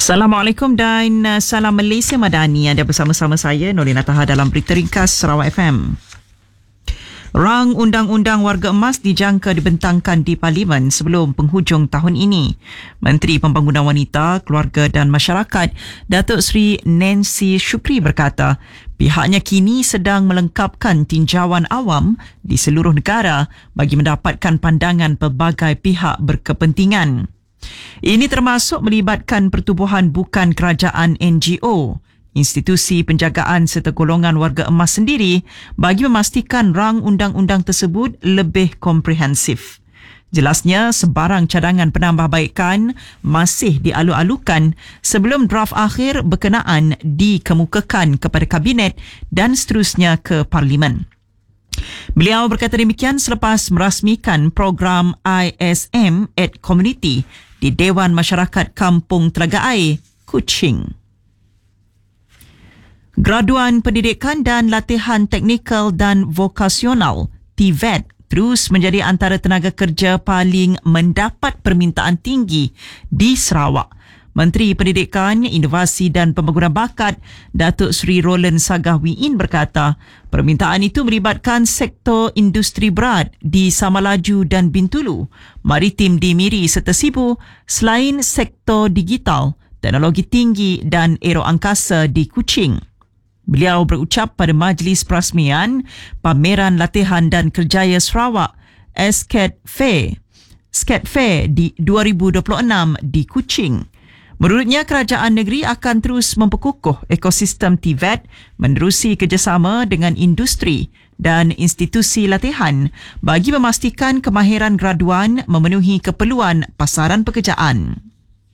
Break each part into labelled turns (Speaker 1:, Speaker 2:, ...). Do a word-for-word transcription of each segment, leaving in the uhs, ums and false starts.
Speaker 1: Assalamualaikum dan uh, salam Malaysia Madani. Anda bersama-sama saya Nolina Taha dalam Berita Ringkas Sarawak F M. Rang Undang-Undang Warga Emas dijangka dibentangkan di Parlimen sebelum penghujung tahun ini. Menteri Pembangunan Wanita, Keluarga dan Masyarakat, Datuk Seri Nancy Shukri berkata, pihaknya kini sedang melengkapkan tinjauan awam di seluruh negara bagi mendapatkan pandangan pelbagai pihak berkepentingan. Ini termasuk melibatkan pertubuhan bukan kerajaan N G O, institusi penjagaan serta golongan warga emas sendiri bagi memastikan rang undang-undang tersebut lebih komprehensif. Jelasnya, sebarang cadangan penambahbaikan masih dialu-alukan sebelum draft akhir berkenaan dikemukakan kepada Kabinet dan seterusnya ke Parlimen. Beliau berkata demikian selepas merasmikan program I S M at Community di Dewan Masyarakat Kampung Telaga Air, Kuching. Graduan Pendidikan dan Latihan Teknikal dan Vokasional, T V E T, terus menjadi antara tenaga kerja paling mendapat permintaan tinggi di Sarawak. Menteri Pendidikan, Inovasi dan Pembangunan Bakat, Datuk Seri Roland Sagah Wiin berkata, permintaan itu melibatkan sektor industri berat di Samalaju dan Bintulu, maritim di Miri serta Sibu, selain sektor digital, teknologi tinggi dan aeroangkasa di Kuching. Beliau berucap pada majlis perasmian Pameran Latihan dan Kerjaya Sarawak S C A D Fair, S C A D Fair di dua ribu dua puluh enam di Kuching. Menurutnya, kerajaan negeri akan terus memperkukuh ekosistem T V E T menerusi kerjasama dengan industri dan institusi latihan bagi memastikan kemahiran graduan memenuhi keperluan pasaran pekerjaan.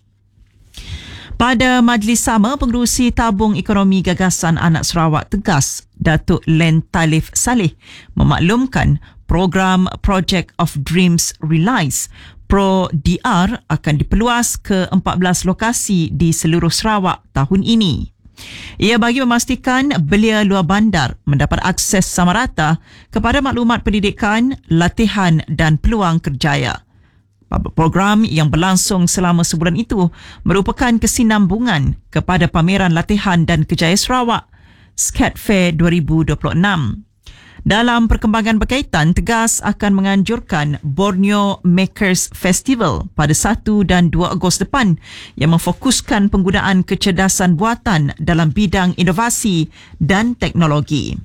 Speaker 1: Pada majlis sama, Pengerusi Tabung Ekonomi Gagasan Anak Sarawak Tegas, Datuk Len Talif Saleh, memaklumkan program Project of Dreams Realize Pro D R akan diperluas ke empat belas lokasi di seluruh Sarawak tahun ini. Ia bagi memastikan belia luar bandar mendapat akses sama rata kepada maklumat pendidikan, latihan dan peluang kerjaya. Program yang berlangsung selama sebulan itu merupakan kesinambungan kepada Pameran Latihan dan Kerjaya Sarawak S C A D Fair dua ribu dua puluh enam. Dalam perkembangan berkaitan, Tegas akan menganjurkan Borneo Makers Festival pada satu dan dua Ogos depan yang memfokuskan penggunaan kecerdasan buatan dalam bidang inovasi dan teknologi.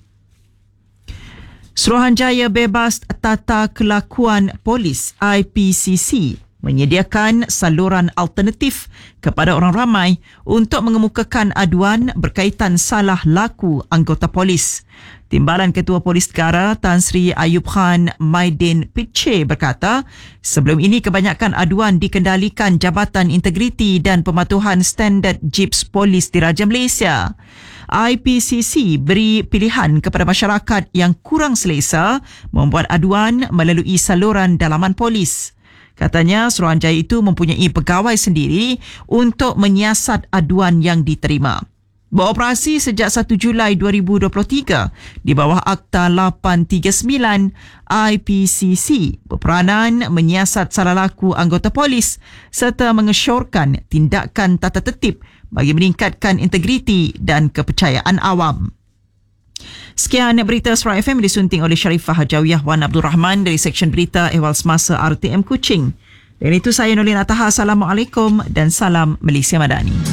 Speaker 1: Suruhanjaya Bebas Tata Kelakuan Polis I P C C menyediakan saluran alternatif kepada orang ramai untuk mengemukakan aduan berkaitan salah laku anggota polis. Timbalan Ketua Polis Negara Tan Sri Ayub Khan Maidin Pitche berkata, sebelum ini kebanyakan aduan dikendalikan Jabatan Integriti dan Pematuhan Standard Jeeps Polis Diraja Malaysia. I P C C beri pilihan kepada masyarakat yang kurang selesa membuat aduan melalui saluran dalaman polis. Katanya, Suruhanjaya itu mempunyai pegawai sendiri untuk menyiasat aduan yang diterima. Beroperasi sejak satu Julai dua ribu dua puluh tiga di bawah Akta lapan tiga sembilan, I P C C berperanan menyiasat salah laku anggota polis serta mengesyorkan tindakan tata tertib bagi meningkatkan integriti dan kepercayaan awam. Sekian berita Sarawak F M disunting oleh Sharifah Hajawiyah Wan Abdul Rahman dari Seksyen Berita Ehwal Semasa R T M Kuching. Dan itu saya Nolina Taha. Assalamualaikum dan salam Malaysia Madani.